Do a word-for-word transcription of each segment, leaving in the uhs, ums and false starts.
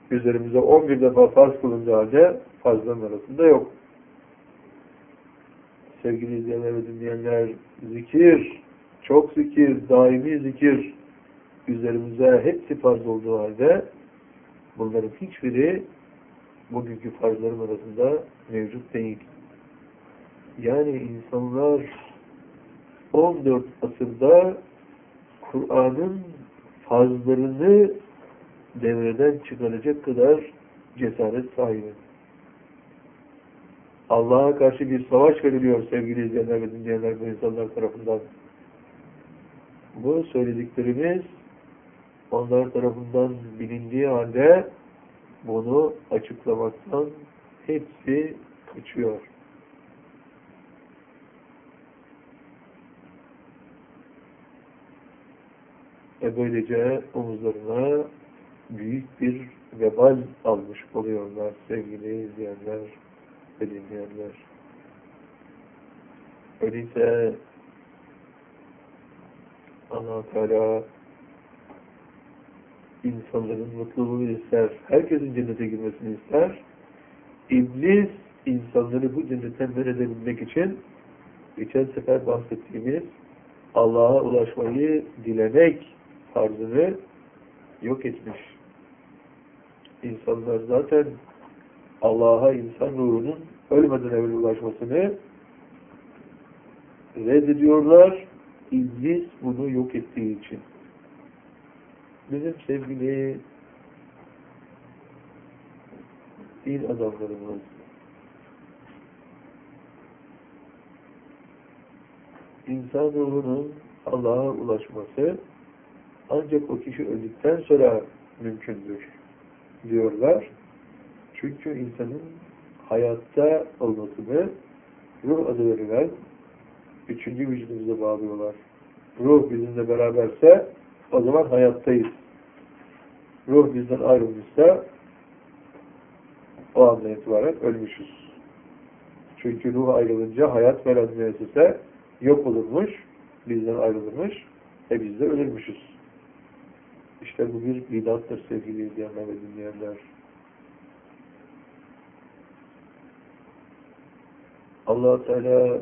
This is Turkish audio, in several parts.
üzerimize on bir defa farz kılındığı halde farzların arasında yok. Sevgili izleyenler ve dinleyenler, zikir, çok zikir, daimi zikir üzerimize hepsi farz olduğu halde bunların hiçbiri bugünkü farzların arasında mevcut değil. Yani insanlar on dört asırda Kur'an'ın farzlarını devreden çıkaracak kadar cesaret sahibi. Allah'a karşı bir savaş veriliyor sevgili izleyenler ve dinleyenler bu insanlar tarafından. Bu söylediklerimiz onlar tarafından bilindiği halde bunu açıklamaktan hepsi kaçıyor. Ve böylece omuzlarına büyük bir vebal almış oluyorlar sevgili izleyenler ve dinleyenler. Öyleyse Allah Teala insanların mutluluğunu ister, herkesin cennete girmesini ister. İblis insanları bu cennetten men edebilmek için geçen sefer bahsettiğimiz Allah'a ulaşmayı dilemek tarzını yok etmiş. İnsanlar zaten Allah'a insan ruhunun ölmeden evvel ulaşmasını reddediyorlar. İblis bunu yok ettiği için. Bizim sevgili din adamlarımız insan ruhunun Allah'a ulaşması ancak o kişi öldükten sonra mümkündür diyorlar. Çünkü insanın hayatta olmasını ruh adı verilen üçüncü vücudumuza bağlıyorlar. Ruh bizimle beraberse o zaman hayattayız. Ruh bizden ayrılmışsa o andan itibaren ölmüşüz. Çünkü ruh ayrılınca hayat veren müessese yok olurmuş, bizden ayrılırmış ve biz de ölürmüşüz. İşte bu bir bidattır sevgili izleyenler ve dinleyenler. Allah Teala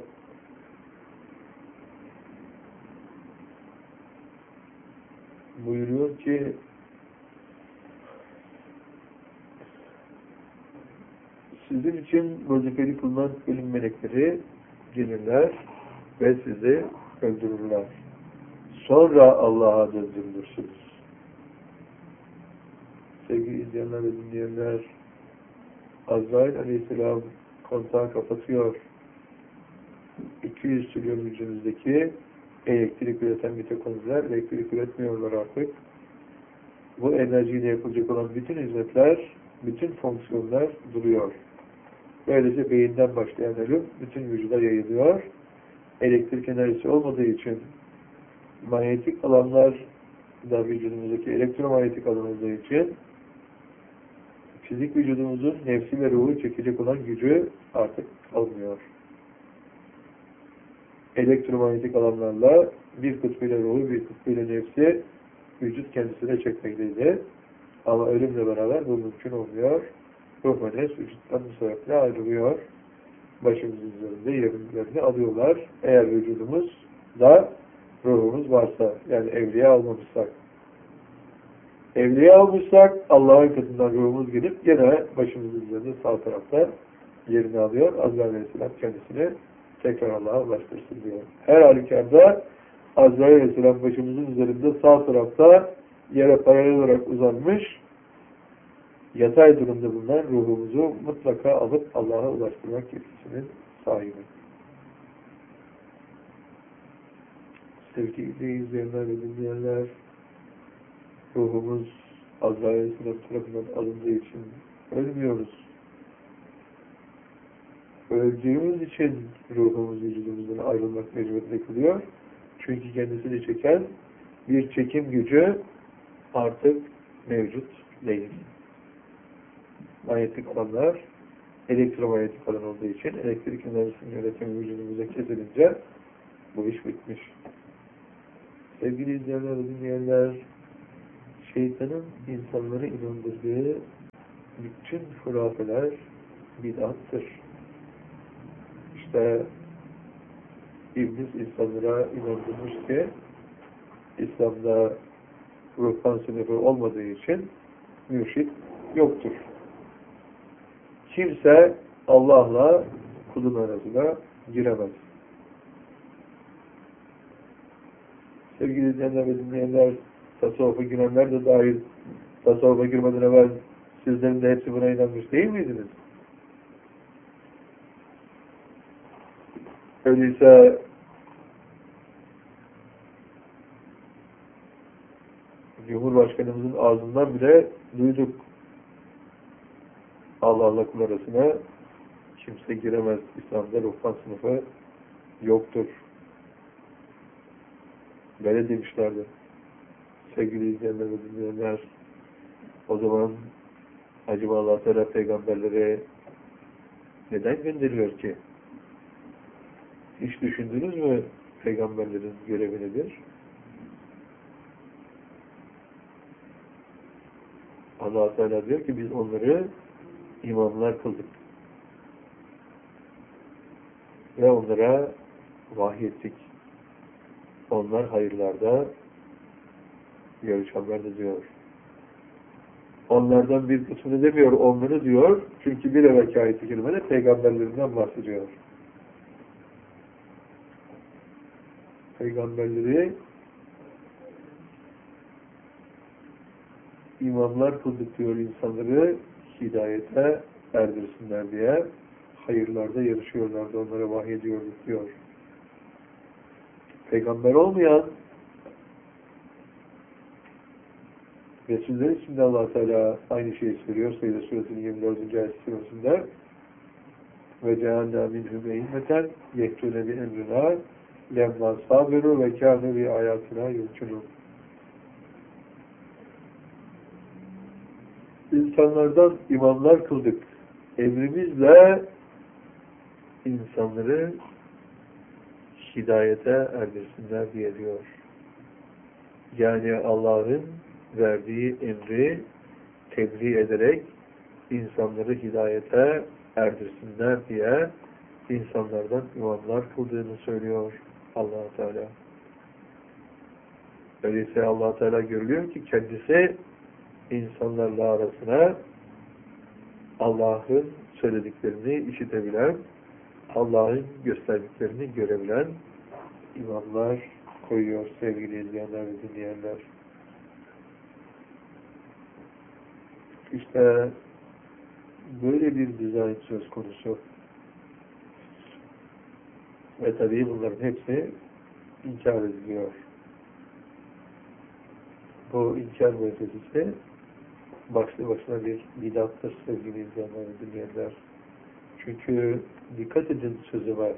buyuruyor ki sizin için vazifeli kılınan ölüm melekleri gelirler ve sizi öldürürler. Sonra Allah'a döndürülürsünüz. Sevgili izleyenler ve dinleyenler, Azrail Aleyhisselam kontağı kapatıyor. iki yüz trilyon hücremizdeki elektrik üreten mitokondriler elektrik üretmiyorlar artık. Bu enerjiyle yapılacak olan bütün hizmetler, bütün fonksiyonlar duruyor. Böylece beyinden başlayan ölüm bütün vücuda yayılıyor. Elektrik enerjisi olmadığı için manyetik alanlar da vücudumuzdaki elektromanyetik alan olduğu için fizik vücudumuzun nefsi ve ruhu çekecek olan gücü artık kalmıyor. Elektromanyetik alanlarla bir kısmıyla ruhu, bir kısmıyla nefsi vücut kendisine çekmekteydi. Ama ölümle beraber bu mümkün olmuyor. Ruh ve nefs vücuttan bu sebeple ayrılıyor. Başımızın üzerinde yerlerini alıyorlar. Eğer vücudumuz da ruhumuz varsa, yani evliya almamışsak. Evliya almışsak Allah'ın katından ruhumuz gidip gene başımızın üzerinde sağ tarafta yerini alıyor. Azrail Aleyhisselam kendisini tekrar Allah'a ulaştırsın diyor. Her halükarda Azrail Aleyhisselam başımızın üzerinde sağ tarafta yere paralel olarak uzanmış, yatay durumda bulunan ruhumuzu mutlaka alıp Allah'a ulaştırmak yetkisinin sahibi. Sevgili izleyenler ve dinleyenler, ruhumuz Azrail Aleyhisselam tarafından alındığı için ölmüyoruz. Öldüğümüz için ruhumuz vücudumuzdan ayrılmak mecburiyeti kılıyor. Çünkü kendisini çeken bir çekim gücü artık mevcut değil. Manyetik alanlar elektromanyetik alan olduğu için elektrik enerjisinin yönetimi vücudumuza kesilince bu iş bitmiş. Sevgili izleyenler ve dinleyenler, şeytanın insanları inandırdığı bütün hurafeler bid'attır. İşte İblis insanlara inandırmış ki İslam'da ruhban sınıfı olmadığı için mürşit yoktur. Kimse Allah'la kulun arasına giremez. Sevgili izleyenler ve dinleyenler, tasavvufa girenler de dahil, tasavvufa girmeden evvel sizlerin de hepsi buna inanmış değil miydiniz? Öyleyse Cumhurbaşkanımızın ağzından bile duyduk. Allah'la kul arasına kimse giremez. İslam'da ruhban sınıfı yoktur. Böyle demişlerdi. Sevgili izleyenler ve dinleyenler, o zaman acaba Allah Teala peygamberlere neden gönderiyor ki? Hiç düşündünüz mü peygamberlerin görevi nedir? Allah Teala diyor ki biz onları imamlar kıldık. Ve onlara vahyettik. Onlar hayırlarda yarışanlar diyor. Onlardan bir kısmını demiyor, onları diyor. Çünkü bir evvelki ayet-i kerimede peygamberlerinden bahsediyor. Peygamberleri imamlar kıldık diyor, insanları hidayete erdirsinler diye hayırlarda yarışıyorlardı, onlara vahyediyorduk diyor. Peygamber olmayan Resuller için de Allah Teala aynı şeyi söylüyor. Seyyide Suresinin yirmi dördüncü ayet-i ve cehennem minhum e'immeten yehtûne bi emrina lemma sabiru ve kâne bi ayatina yumkunun. İnsanlardan imamlar kıldık. Emrimizle insanları hidayete erdirsinler diye diyor. Yani Allah'ın verdiği emri tebliğ ederek insanları hidayete erdirsinler diye insanlardan imamlar kıldığını söylüyor Allah Teala. Öyleyse Allah Teala görülüyor ki kendisi insanlarla arasına Allah'ın söylediklerini işitebilen, Allah'ın gösterdiklerini görebilen imamlar koyuyor sevgili izleyenler ve dinleyenler. İşte böyle bir dizayn söz konusu. Ve tabii bunların hepsi inkar ediliyor. Bu inkar müessesesi başlı başına bir bidattır sevgili izleyenler ve dinleyenler. Çünkü dikkat edin sözüme.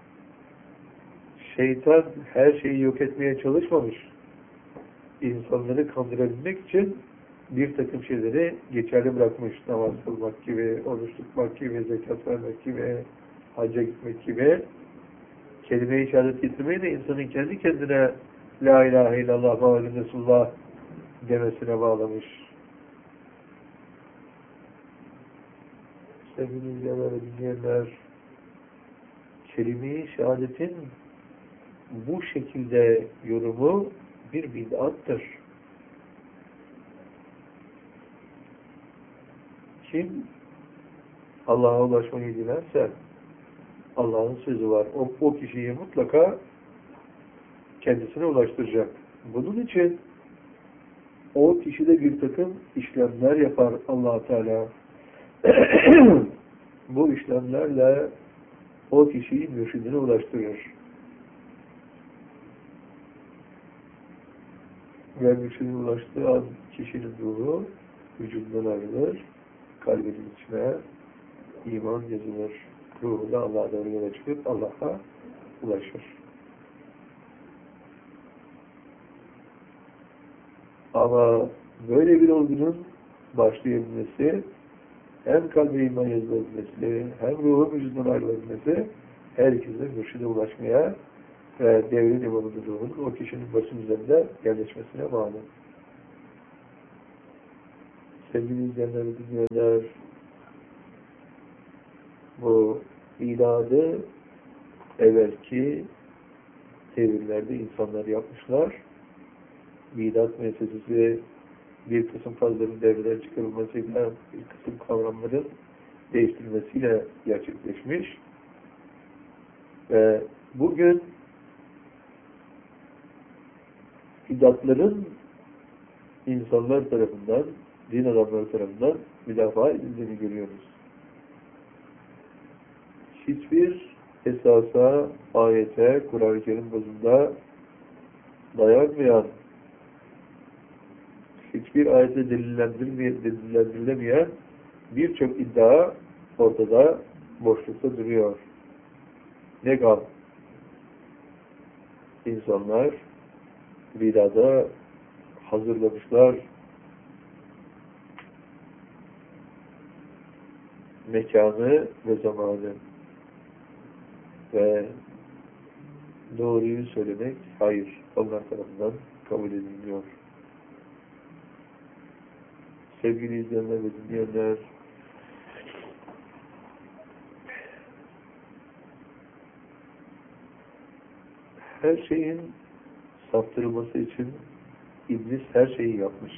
Şeytan her şeyi yok etmeye çalışmamış. İnsanları kandırabilmek için bir takım şeyleri geçerli bırakmış. Namaz kılmak gibi, oruç tutmak gibi, zekat vermek gibi, hacca gitmek gibi. Kelime-i şehadet getirmeyi de insanın kendi kendine La ilahe illallah Muhammed Resulullah demesine bağlamış. Sevgili izleyenler ve dinleyenler, kelime-i şehadetin bu şekilde yorumu bir bid'attır. Kim Allah'a ulaşmayı dilerse Allah'ın sözü var. O, o kişiyi mutlaka kendisine ulaştıracak. Bunun için o kişide bir takım işlemler yapar Allah Teala. Bu işlemlerle o kişiyi mürşidine ulaştırır. Ve mürşidine ulaştığı an kişinin ruhu vücudundan ayrılır, kalbinin içine iman yazılır. Ruhu da Allah'a doğru yola çıkıp Allah'a ulaşır. Ama böyle bir olgunun başlayabilmesi, hem kalbe iman yazılabilmesi, hem ruhun vücudundan ayrılabilmesi, herkese mürşide ulaşmaya ve devrin imamının ruhunun o kişinin başının üzerinde yerleşmesine bağlı. Sevgili izleyenler ve dinleyenler, Bu iladı evvelki devirlerde insanlar yapmışlar. Bidat meselesi bir kısım fazların devreden çıkarılmasıyla bir kısım kavramların değiştirilmesiyle gerçekleşmiş. Ve bugün bidatların insanlar tarafından, din adamları tarafından müdafaa edildiğini görüyoruz. Hiçbir esasa, ayete, Kur'an-ı Kerim bazında dayanmayan, hiçbir ayete delillendirilemeyen birçok iddia ortada boşlukta duruyor. Ne gal? İnsanlar bidada hazırlamışlar, mekanı ve zamanı ve doğruyu söylemek hayır, onlar tarafından kabul edilmiyor. Sevgili izleyenler ve dinleyenler, her şeyin saptırılması için İblis her şeyi yapmış.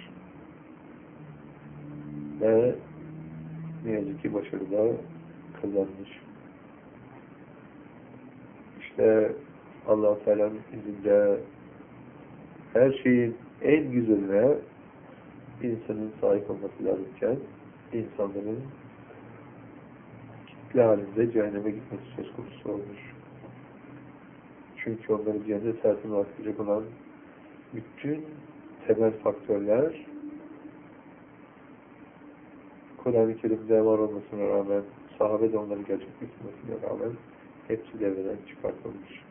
Ve ne yazık ki başarıda kazanmış. İşte Allah-u Teala'nın izniyle her şeyin en güzeline insanın sahip olması lazımken insanların kitle halinde cehenneme gitmesi söz konusu olmuş. Çünkü onları cennet hayatına aktaracak olan bütün temel faktörler Kur'an-ı Kerim'de var olmasına rağmen, sahabe de onları gerçekleştirmesine rağmen hepsi devreden çıkartılmış.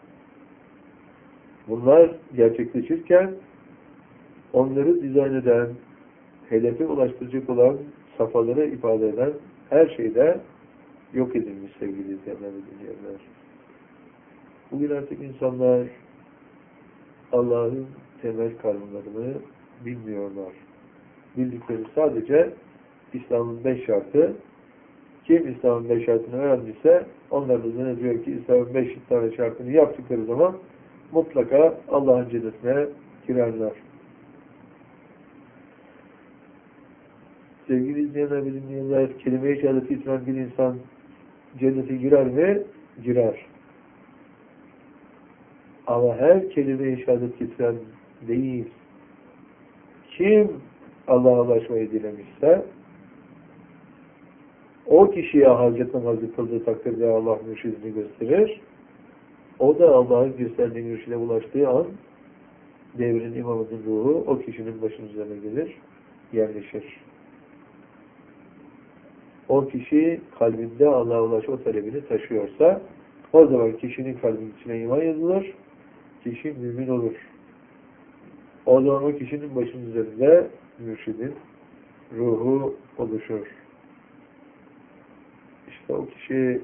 Bunlar gerçekleşirken onları dizayn eden, hedefe ulaştıracak olan safhaları ifade eden her şeyde yok edilmiş sevgili izleyenler ve dinleyenler. Bugün artık insanlar Allah'ın temel kanunlarını bilmiyorlar. Bildikleri sadece İslam'ın beş şartı. Kim İslam'ın beş şartını öğrendiyse onlar da zannediyor ki İslam'ın beş tane şartını yaptıkları zaman mutlaka Allah'ın cennetine girerler. Sevgili izleyenler ve dinleyenler, kelime-i şehadeti itiren bir insan cennete girer mi? Girer. Ama her kelime-i şehadet getiren değil. Kim Allah'a ulaşmayı dilemişse o kişiye Hazreti namazı kıldığı takdirde Allah mürşidini gösterir. O da Allah'ın gösterdiği mürşide ulaştığı an devrin imamının ruhu o kişinin başının üzerine gelir, yerleşir. O kişi kalbinde Allah'a ulaşma talebini taşıyorsa o zaman kişinin kalbinin içine iman yazılır, kişi mümin olur. O zaman o kişinin başının üzerinde mürşidin ruhu oluşur. İşte o kişi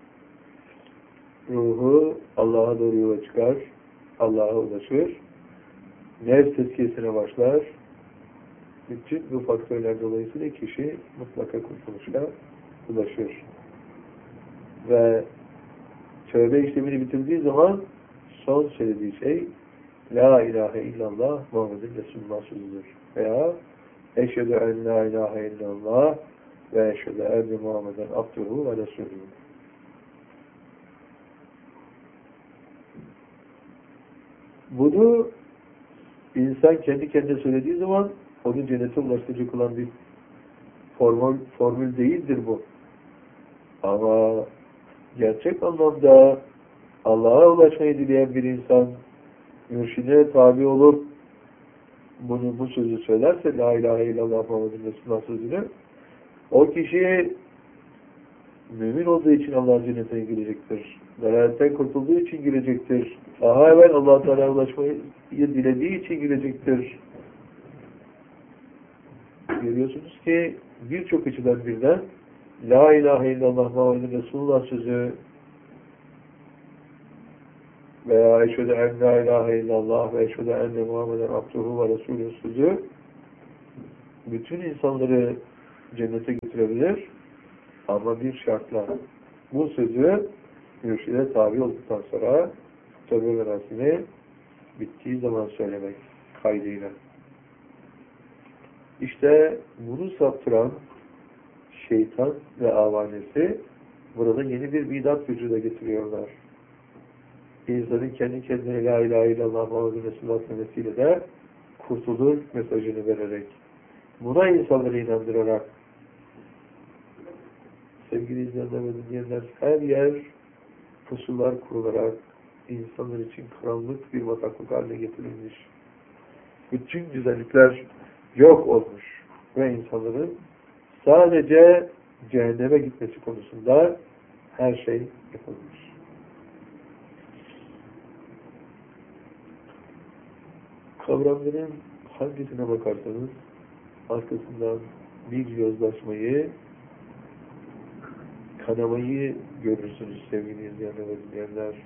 ruhu Allah'a doğru yola çıkar, Allah'a ulaşır, nefs tezkiyesine başlar. Bütün bu faktörler dolayısıyla kişi mutlaka kurtuluşa ulaşır. Ve tövbe işlemini bitirdiği zaman son söylediği şey La ilahe illallah Muhammedun Resulullah sözüdür. Veya Eşhedü en la ilahe illallah ve eşhedü enne Muhammeden abduhu ve resulühü. Bunu insan kendi kendine söylediği zaman onu cennete ulaştıracak olan bir formül, formül değildir bu. Ama gerçek anlamda Allah'a ulaşmayı dileyen bir insan mürşidine tabi olup bunu, bu sözü söylerse La ilahe illallah Muhammedun Resulullah sözünü o kişi mümin olduğu için Allah'ın cennetine girecektir. Dalaletten kurtulduğu için girecektir. Daha evvel Allah-u Teala'ya ulaşmayı dilediği için girecektir. Görüyorsunuz ki birçok açıdan birden La ilahe illallah Muhammedun Resulullah sözü veya eşhedü en la ilahe illallah ve eşhedü enne Muhammeden abduhu ve resulü sözü bütün insanları cennete götürebilir ama bir şartla Bu sözü mürşide tabi olduktan sonra tövbe merasimi bittiği zaman söylemek kaydıyla. İşte bunu saptıran şeytan ve avanesi burada yeni bir bidat vücuda getiriyorlar. İnsanın kendi kendine la ilahe illallah Muhammed Resulullah demesiyle de kurtulur mesajını vererek, buna insanları inandırarak, sevgili izleyenler ve dinleyenler, her yer pusular kurularak insanlar için karanlık bir bataklık haline getirilmiş. Bütün güzellikler yok olmuş ve insanların sadece cehenneme gitmesi konusunda her şey yapılmış. Kavramların hangisine bakarsanız arkasından bir yozlaşmayı, kanamayı görürsünüz sevgili izleyenler ve dinleyenler.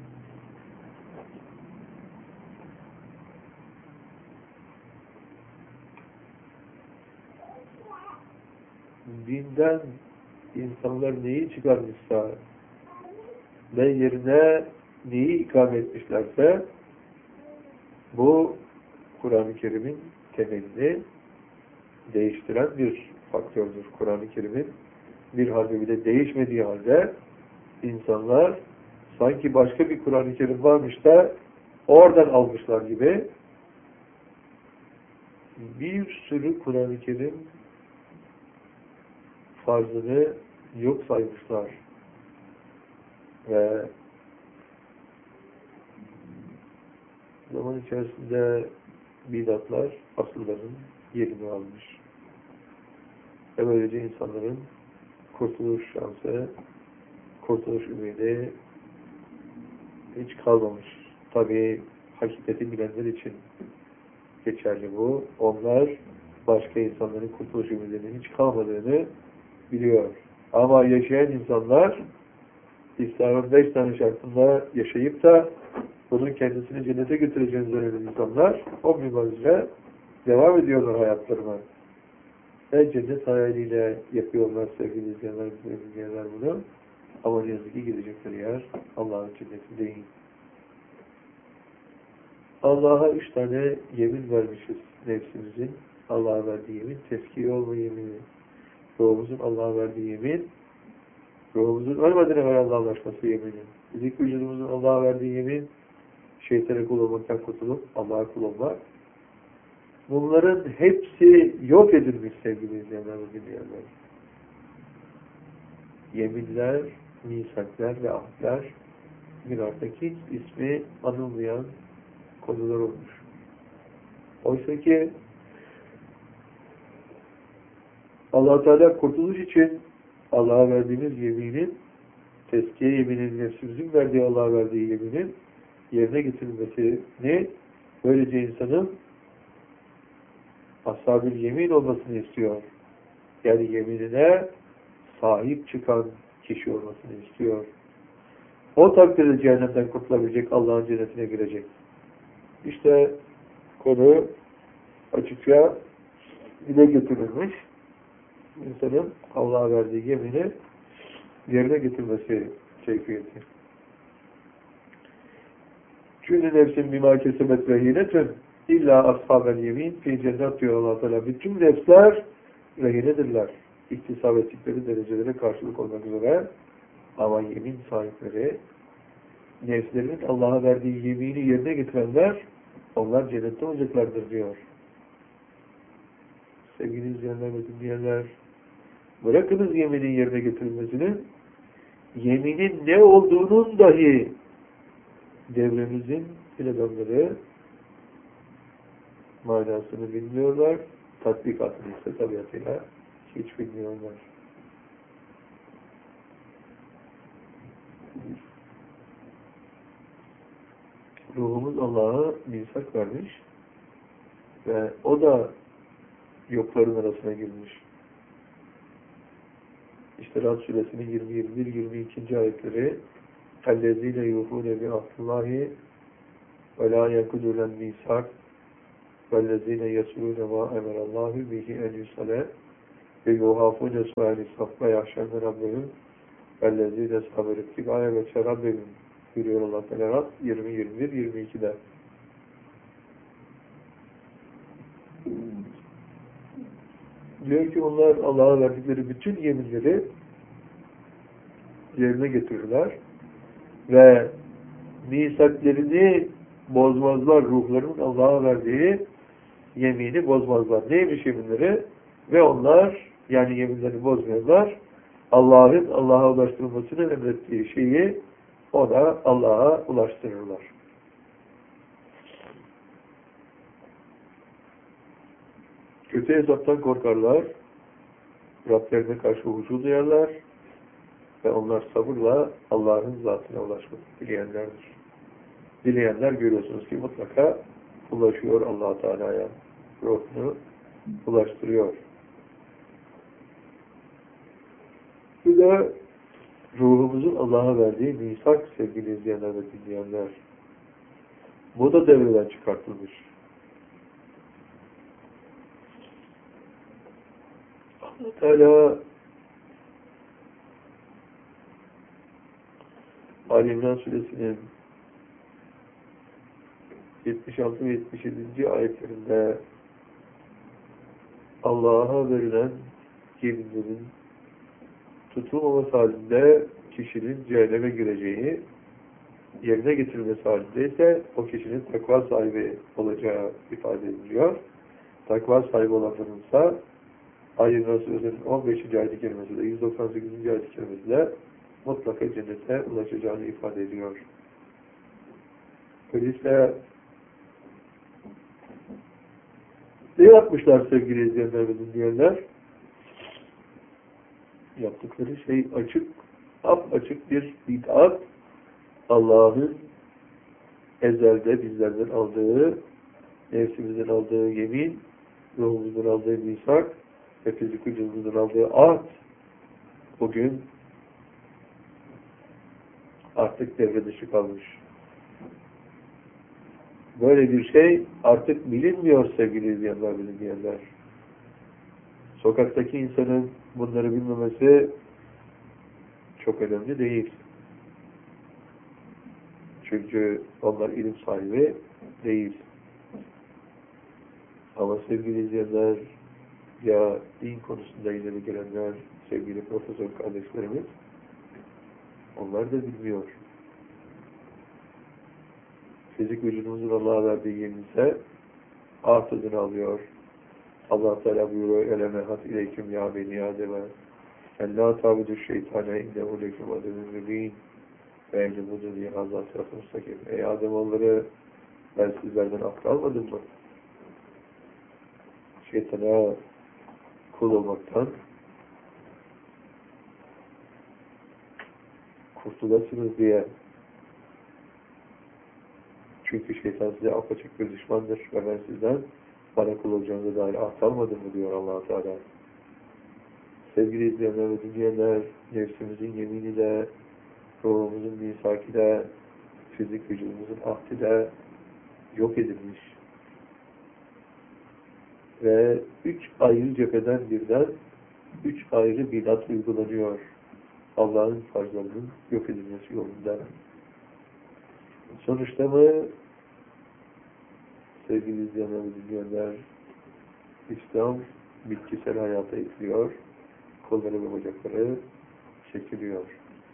Dinden insanlar neyi çıkarmışsa ve yerine neyi ikame etmişlerse bu Kur'an-ı Kerim'in temelini değiştiren bir faktördür. Kur'an-ı Kerim'in bir harfi bile değişmediği halde insanlar sanki başka bir Kur'an-ı Kerim varmış da oradan almışlar gibi bir sürü Kur'an-ı Kerim farzını yok saymışlar ve zaman içerisinde bidatlar asılların yerini almış. Ve böylece insanların kurtuluş şansı, kurtuluş ümidi hiç kalmamış. Tabii hakikati bilenler için geçerli bu. Onlar başka insanların kurtuluş ümidinin hiç kalmadığını biliyor. Ama yaşayan insanlar İslam'ın beş tane şartında yaşayıp da bunun kendisini cennete götüreceğini söyleyen insanlar o minvalde devam ediyorlar hayatlarına. Ve cennet hayaliyle yapıyorlar sevgili izleyenler, izleyenler bunu. Ama ne yazık ki gidecekleri yer Allah'ın cenneti değil. Allah'a üç tane yemin vermişiz nefsimizin. Allah'a verdiği yemin, tezkiye olma yemini. Ruhumuzun Allah'a verdiği yemin, ruhumuzun ölmeden evvel Allah'a anlaşması yemini. Fizik vücudumuzun Allah'a verdiği yemin, şeytana kul olmaktan kurtulup Allah'a kul olmak. Bunların hepsi yok edilmiş sevgili izleyenler ve dinleyenler. Yeminler, misaklar ve ahdler bir artık hiç ismi anılmayan konular olmuş. Oysa ki Allah Teala kurtuluş için Allah'a verdiğimiz yeminin, tezkiye yeminin, nefsimizin verdiği Allah'a verdiği yeminin yerine getirilmesini, böylece insanın ashab-ül yemin olmasını istiyor. Yani yeminine sahip çıkan kişi olmasını istiyor. O takdirde cehennemden kurtulabilecek, Allah'ın cennetine girecek. İşte konu açıkça dile getirilmiş. İnsanın Allah'a verdiği yemini yerine getirmesi keyfiyeti. Çünkü nefsin bima kesebet rehinetün illa ashabel yemin fi cennet diyor Allah Teala. Bütün nefsler rehinedirler. İktisap ettikleri derecelere karşılık olmak üzere. Ama yemin sahipleri, nefslerinin Allah'a verdiği yemini yerine getirenler, onlar cennette olacaklardır diyor. Sevgili izleyenler ve dinleyenler, bırakınız yeminin yerine getirilmesini, yeminin ne olduğunun dahi devremizin adamları manasını bilmiyorlar, tatbikatını ise tabiatıyla hiç bilmiyorlar. Ruhumuz Allah'a misak vermiş ve o da yokların arasına girmiş. İşte Rad suresinin yirmi, yirmi bir, yirmi iki. ayetleri اَلَّذ۪ينَ يُوفُونَ بِعَهْدِ اللّٰهِ وَلَا يَنْقُضُونَ الْمِيثَاقَ وَالَّذ۪ينَ يَصِلُونَ مَا أَمَرَ اللّٰهُ بِهِ اَنْ يُصَلَ وَيُخَافُونَ سُوءَ الْحِسَابِ وَيَخْشَوْنَ رَبَّهُمْ اَلَّذ۪ينَ سَابَرِتْكِ gâye ve şerabbemin buyuruyor Allah Teala yirmi, yirmi bir, yirmi iki'de. Diyor ki onlar Allah'a verdikleri bütün yeminleri yerine getirirler ve misaklerini bozmazlar, ruhlarının Allah'a verdiği yemini bozmazlar. Neymiş yeminleri? Ve onlar, yani yeminlerini bozmuyorlar, Allah'ın Allah'a ulaştırılmasını emrettiği şeyi ona Allah'a ulaştırırlar. Kötü hesaptan korkarlar, Rablerine karşı huşu duyarlar ve onlar sabırla Allah'ın zatına ulaşmak dileyenlerdir. Dileyenler görüyorsunuz ki mutlaka ulaşıyor Allah-u Teala'ya, ruhunu ulaştırıyor. Bu da ruhumuzun Allah'a verdiği misak sevgili izleyenler ve dinleyenler. Bu da devreden çıkartılmış. Allah Teala Ali İmran Suresinin yetmiş altı ve yetmiş yedinci ayetlerinde Allah'a verilen yeminlerin tutulmaması halinde kişinin cehenneme gireceği, yerine getirilmesi halinde ise o kişinin takva sahibi olacağı ifade ediliyor. Takva sahibi olanların ise Ali İmran Suresinin on beşinci ayet-i kerimesinde, yüz doksan sekizinci ayet-i kerimesinde mutlaka cennete ulaşacağını ifade ediyor. Öyleyse ne yapmışlar sevgili izleyenler ve dinleyenler? Yaptıkları şey açık, ap açık bir bid'at, Allah'ın ezelde bizlerden aldığı, nefsimizden aldığı yemin, ruhumuzdan aldığı misak ve fizik vücudumuzdan aldığı ahd bugün artık devre dışı kalmış. Böyle bir şey artık bilinmiyor sevgili izleyenler, bilinmeyenler. Sokaktaki insanın bunları bilmemesi çok önemli değil. Çünkü onlar ilim sahibi değil. Ama sevgili izleyenler, ya din konusunda ileri gelenler, sevgili profesör kardeşlerimiz, onlar da bilmiyor. Fizik vücudumuzun Allah'a verdiği yeminse ahd adını alıyor. Allah Teala buyuruyor: "Elemehat ileyküm ya beni Adem'e en la tabudu şeytane innehu lekum ademün mübin ve elimudun yihazat sıratı Ey Ademoğulları, ben sizlerden akıl almadım mı? Şeytana kul olmaktan kurtulasınız diye. Çünkü şeytan size apaçık bir düşmandır ve ben sizden bana kul olacağınıza dair ahd almadım mı diyor Allah-u Teala. Sevgili izleyenler ve dinleyenler, nefsimizin yemini de, ruhumuzun misaki de, fizik vücudumuzun ahdi de yok edilmiş. Ve üç ayrı cepheden birden üç ayrı bidat uygulanıyor. Allah'ın farzlarının yok edilmesi yolunda. Sonuçta mı sevgili izleyenler ve dinleyenler, İslam bitkisel hayata ekliyor, kolları ve bacakları çekiliyor.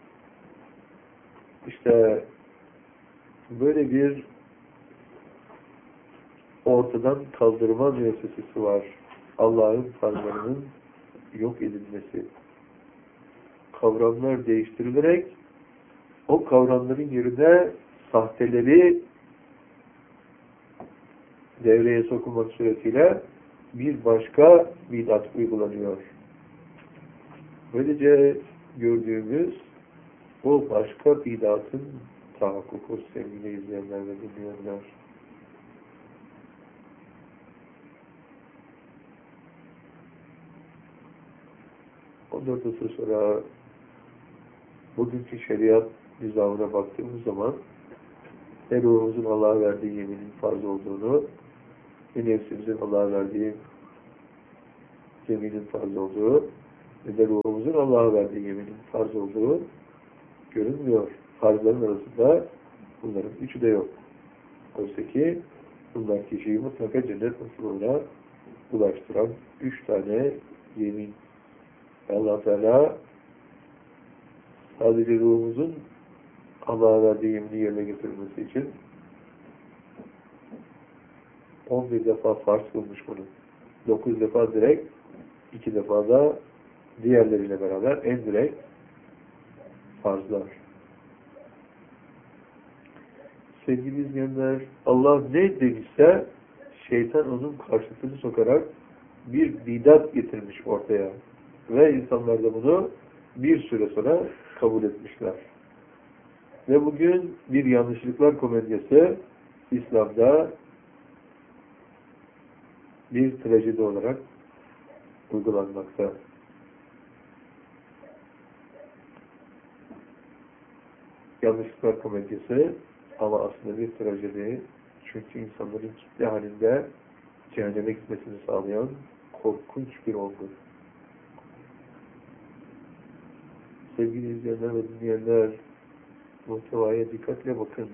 İşte böyle bir ortadan kaldırma müessesesi var. Allah'ın farzlarının yok edilmesi. Kavramlar değiştirilerek o kavramların yerine sahteleri devreye sokulmak suretiyle bir başka bidat uygulanıyor. Böylece gördüğümüz o başka bidatın tahakkuku sevgili izleyenler ve dinleyenler. Ondan sonra bugünkü şeriat nizamına baktığımız zaman ne ruhumuzun Allah'a verdiği yeminin farz olduğunu, ne nefsimizin Allah'a verdiği yeminin farz olduğu ne de ruhumuzun Allah'a verdiği yeminin farz olduğu görünmüyor. Farzların arasında bunların üçü de yok. Oysa ki bunlar kişiyi mutlaka cennet mutluluğuna ulaştıran üç tane yemin. Allah Teala sadece ruhumuzun Allah'a verdiği yemini yerine getirmesi için on bir defa farz kılmış bunu. dokuz defa direkt, iki defa da diğerleriyle beraber en direkt farzlar. Sevgili izleyenler, Allah ne demişse şeytan onun karşısını sokarak bir bidat getirmiş ortaya. Ve insanlar da bunu bir süre sonra kabul etmişler. Ve bugün bir yanlışlıklar komedyası İslam'da bir trajedi olarak uygulanmakta. Yanlışlıklar komedyası ama aslında bir trajedi. Çünkü insanların kitle halinde cehenneme gitmesini sağlayan korkunç bir olgu. Sevgili izleyenler ve dinleyenler, muhtevaya dikkatle bakın.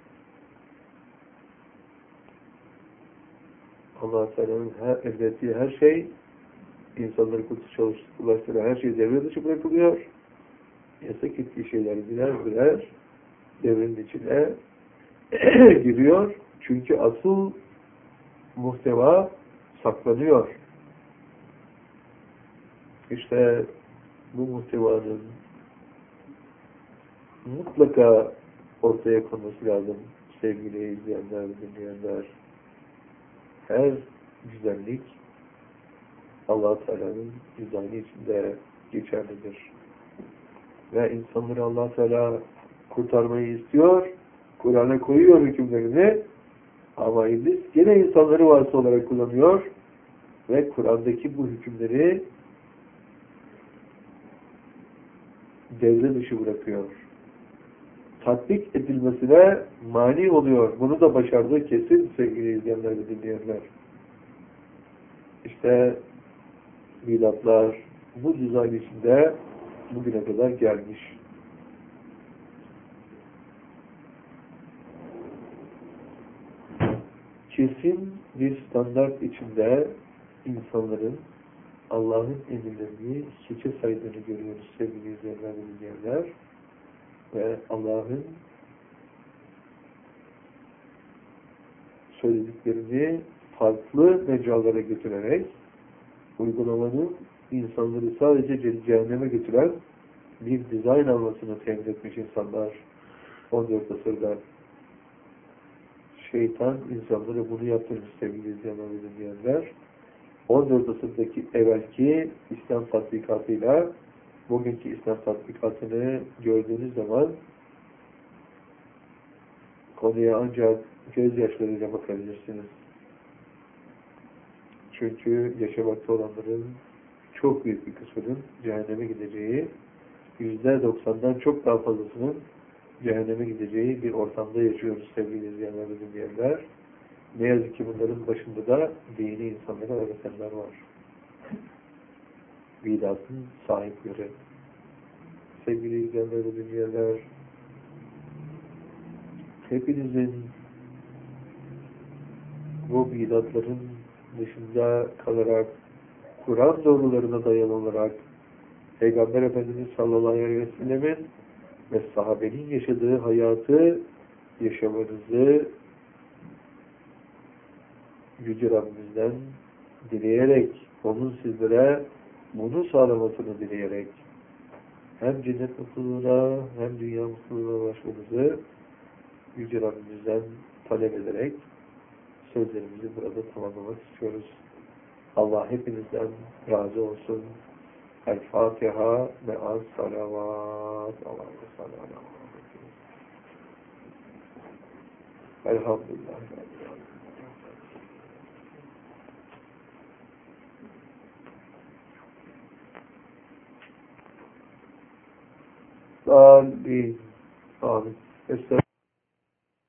Allah-u Teala'nın her, emrettiği her şey, insanları kutsal çalıştığı her şey devre dışı bırakılıyor. Yasak ettiği şeyler birer birer devrenin içine giriyor. Çünkü asıl muhteva saklanıyor. İşte bu muhtevanın mutlaka ortaya konması lazım sevgili izleyenler ve dinleyenler. Her güzellik Allah-u Teala'nın dizaynı içinde geçerlidir. Ve insanları Allah-u Teala kurtarmayı istiyor, Kur'an'a koyuyor hükümlerini, ama iblis gene insanları vasıta olarak kullanıyor ve Kur'an'daki bu hükümleri devre dışı bırakıyor. Tatbik edilmesine mani oluyor. Bunu da başardığı kesin sevgili izleyenler ve dinleyenler. İşte bidatlar bu dizayn içinde bugüne kadar gelmiş. Kesin bir standart içinde insanların Allah'ın emirlerini hiçe saydığını görüyoruz sevgili izleyenler ve dinleyenler. Ve Allah'ın söylediklerini farklı mecralara götürerek uygulamanın insanları sadece cehenneme götüren bir dizayn almasını temin etmiş insanlar on dört asırda. Şeytan insanlara bunu yaptırmış sevgili izleyenler ve dinleyenler. on dört asırdaki evvelki İslam tatbikatıyla bugünkü İslam tatbikatını gördüğünüz zaman konuya ancak gözyaşlarıyla bakabilirsiniz. Çünkü yaşamakta olanların çok büyük bir kısmının cehenneme gideceği, yüzde doksandan çok daha fazlasının cehenneme gideceği bir ortamda yaşıyoruz sevgili izleyenler ve dinleyenler. Ne yazık ki bunların başında da dini insanlara öğretenler var. Bidatın sahipleri. Sevgili izleyenler ve dinleyenler, hepinizin bu bidatların dışında kalarak, Kur'an doğrularına dayalı olarak Peygamber Efendimiz sallallahu aleyhi ve sellemin ve sahabenin yaşadığı hayatı yaşamanızı Yüce Rabbimizden dileyerek, onun sizlere bunu sağlamasını dileyerek hem cennet mutluluğuna hem dünya mutluluğuna ulaşmanızı Yüce Rabbimizden talep ederek sözlerimizi burada tamamlamak istiyoruz. Allah hepinizden razı olsun. El-Fatiha ve as-salavat. Allah'ın salavat. Elhamdülillah. Amin. Amin. Estağfurullah.